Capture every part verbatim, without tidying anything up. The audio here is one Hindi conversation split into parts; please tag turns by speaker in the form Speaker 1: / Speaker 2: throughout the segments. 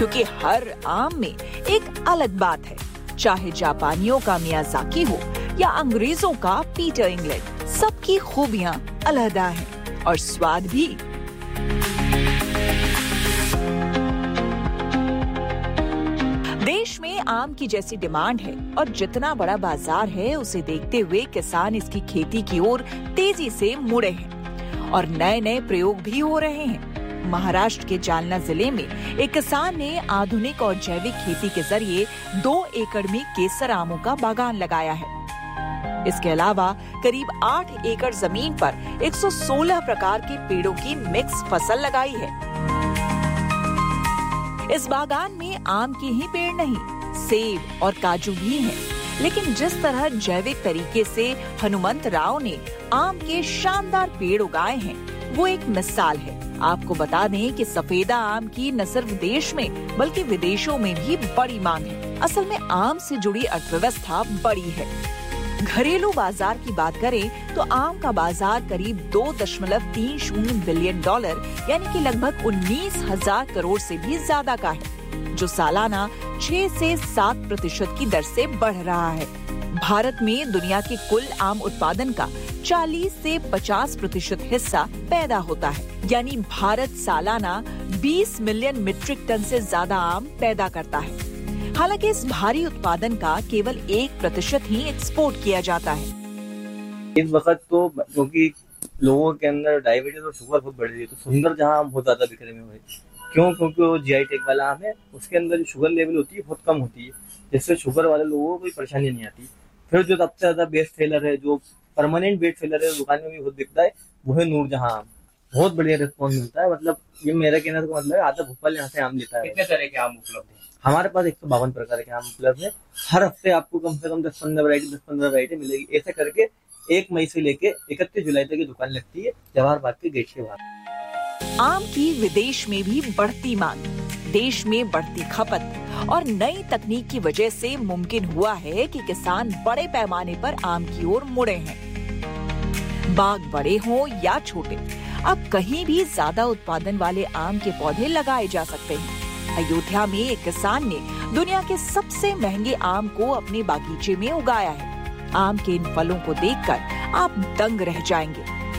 Speaker 1: क्योंकि हर आम में एक अलग बात है। चाहे जापानियों का मियाज़ाकी हो या अंग्रेजों का पीटर इंग्लैंड, सबकी खूबियां अलहदा हैं और स्वाद भी। देश में आम की जैसी डिमांड है और जितना बड़ा बाजार है, उसे देखते हुए किसान इसकी खेती की ओर तेजी से मुड़े हैं और नए नए प्रयोग भी हो रहे हैं। महाराष्ट्र के जालना जिले में एक किसान ने आधुनिक और जैविक खेती के जरिए दो एकड़ में केसर आमों का बागान लगाया है। इसके अलावा करीब आठ एकड़ जमीन पर एक सौ सोलह प्रकार के पेड़ों की मिक्स फसल लगाई है। इस बागान में आम के ही पेड़ नहीं, सेब और काजू भी हैं। लेकिन जिस तरह जैविक तरीके से हनुमंत राव ने आम के शानदार पेड़ उगाए हैं, वो एक मिसाल है। आपको बता दें कि सफेदा आम की न सिर्फ देश में बल्कि विदेशों में भी बड़ी मांग है। असल में आम से जुड़ी अर्थव्यवस्था बड़ी है। घरेलू बाजार की बात करें तो आम का बाजार करीब दो दशमलव तीन शून्य बिलियन डॉलर यानी कि लगभग उन्नीस हजार करोड़ से भी ज्यादा का है, जो सालाना छह से सात प्रतिशत की दर से बढ़ रहा है। भारत में दुनिया के कुल आम उत्पादन का चालीस से पचास प्रतिशत हिस्सा पैदा होता है, यानी भारत सालाना बीस मिलियन मीट्रिक टन से ज्यादा आम पैदा करता है। हालांकि इस भारी उत्पादन का केवल एक प्रतिशत ही एक्सपोर्ट किया जाता है।
Speaker 2: इस वक्त तो क्योंकि लोगों के अंदर डायबिटीज और शुगर बहुत बढ़ रही है, तो सुंदर जहां आम बहुत ज्यादा बिक्री में हुए। क्यों? क्योंकि वो जीआई टैग वाला आम है, उसके अंदर जो शुगर लेवल होती है बहुत कम होती है, जिससे शुगर वाले लोगों को कोई परेशानी नहीं आती। फिर जो सबसे ज्यादा बेस्ट सेलर है, जो परमानेंट बेस्ट सेलर है, दुकान में भी बहुत बिकता है, वो है नूरजहां आम। बहुत बढ़िया रिस्पॉन्स मिलता है। मतलब ये मेरा कहने का मतलब है, आधा भोपाल यहाँ से आम लेता है।
Speaker 3: कितने तरह के आम उपलब्ध है?
Speaker 2: हमारे पास एक सौ बावन प्रकार के आम उपलब्ध है। हर हफ्ते आपको कम से कम दस पंद्रह वैरायटी दस पंद्रह वैरायटी मिलेगी। ऐसे करके एक मई से लेके इकतीस जुलाई तक की दुकान लगती है जवाहर बाग के गेट के बाहर।
Speaker 1: आम की विदेश में भी बढ़ती मांग, देश में बढ़ती खपत और नई तकनीक की वजह से मुमकिन हुआ है कि किसान बड़े पैमाने पर आम की ओर मुड़े हैं। बाग बड़े हों या छोटे, अब कहीं भी ज्यादा उत्पादन वाले आम के पौधे लगाए जा सकते हैं। अयोध्या में एक किसान ने दुनिया के सबसे महंगे आम को अपने बागीचे में उगाया है। आम के इन फलों को देखकर आप दंग रह जाएंगे।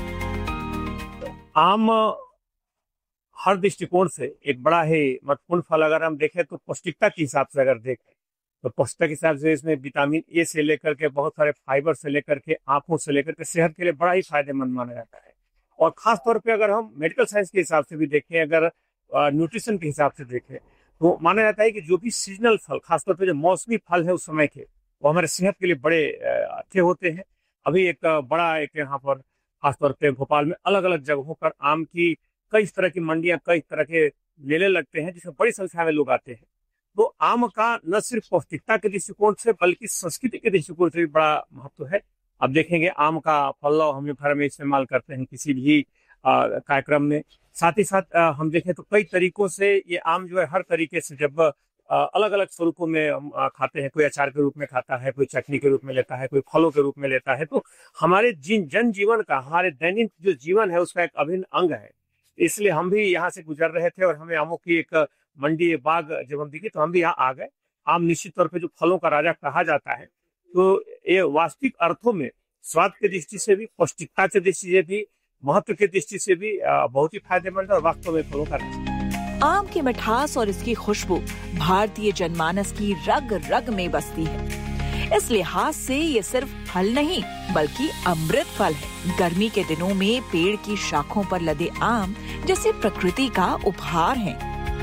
Speaker 4: आम हर दृष्टिकोण से एक बड़ा ही महत्वपूर्ण फल अगर हम देखें तो पौष्टिकता के हिसाब से अगर देखें तो पौष्टिकता के हिसाब से इसमें विटामिन ए से लेकर के बहुत सारे फाइबर से लेकर के आंखों से लेकर के सेहत के लिए बड़ा ही फायदेमंद माना जाता है। और खास तौर पे अगर हम मेडिकल साइंस के हिसाब से भी देखें, अगर न्यूट्रिशन के हिसाब से देखें, तो माना जाता है कि जो भी सीजनल फल, खासतौर पे जो मौसमी फल है उस समय के, वो हमारे सेहत के लिए बड़े अच्छे होते हैं। अभी एक बड़ा एक यहाँ पर खासतौर पे भोपाल में अलग अलग जगहों पर आम की कई तरह की मंडियां, कई तरह के मेले लगते हैं जिसमें बड़ी संख्या में लोग आते हैं। तो आम का न सिर्फ पौष्टिकता के दृष्टिकोण से बल्कि संस्कृति के दृष्टिकोण से भी बड़ा महत्व है। अब देखेंगे आम का पल्लव हम घर में इस्तेमाल करते हैं किसी भी कार्यक्रम में। साथ ही साथ आ, हम देखें तो कई तरीकों से ये आम जो है हर तरीके से जब अलग अलग स्वरूपों में हम खाते हैं, कोई अचार के रूप में खाता है, कोई चटनी के रूप में लेता है, कोई फलों के रूप में लेता है, तो हमारे जिन जन जीवन का, हमारे दैनिक जो जीवन है उसका एक अभिन्न अंग है। इसलिए हम भी यहाँ से गुजर रहे थे और हमें आमों की एक मंडी बाग जब हम दिखी तो हम भी यहाँ आ गए। आम निश्चित तौर पर जो फलों का राजा कहा जाता है, तो ये वास्तविक अर्थों में स्वाद की दृष्टि से भी, पौष्टिकता की दृष्टि से भी, महत्व की दृष्टि से भी बहुत ही फायदेमंद और वास्तव में फलों का राजा।
Speaker 1: आम की मिठास और इसकी खुशबू भारतीय जनमानस की रग रग में बसती है। इस लिहाज से ये सिर्फ फल नहीं बल्कि अमृत फल है। गर्मी के दिनों में पेड़ की शाखों पर लदे आम जैसे प्रकृति का उपहार हैं।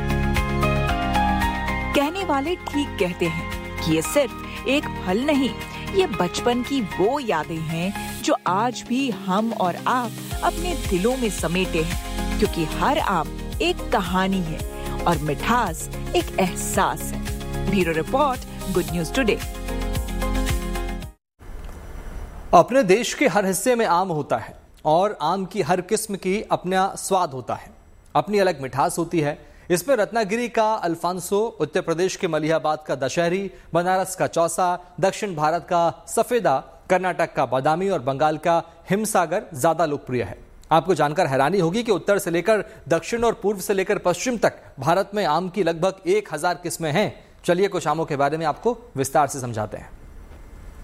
Speaker 1: कहने वाले ठीक कहते हैं कि ये सिर्फ एक फल नहीं, ये बचपन की वो यादें हैं जो आज भी हम और आप अपने दिलों में समेटे हैं, क्योंकि हर आम एक कहानी है और मिठास एक एहसास है। Bureau report, good news today.
Speaker 5: अपने देश के हर हिस्से में आम होता है और आम की हर किस्म की अपना स्वाद होता है, अपनी अलग मिठास होती है। इसमें रत्नागिरी का अल्फांसो, उत्तर प्रदेश के मलिहाबाद का दशहरी, बनारस का चौसा, दक्षिण भारत का सफेदा, कर्नाटक का बादामी और बंगाल का हिमसागर ज्यादा लोकप्रिय है। आपको जानकर हैरानी होगी कि उत्तर से लेकर दक्षिण और पूर्व से लेकर पश्चिम तक भारत में आम की लगभग एक हजार किस्में हैं। चलिए कुछ आमों के बारे में आपको विस्तार से समझाते हैं।